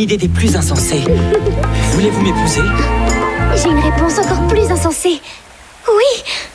idée des plus insensées. Voulez-vous m'épouser? J'ai une réponse encore plus insensée. Oui.